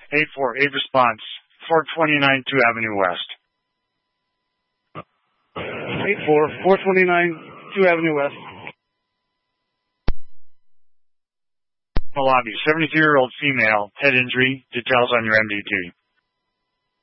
848 response. 429 2 Avenue West. 429 2 Avenue West. Lobby, 72-year-old female, head injury, details on your MDT.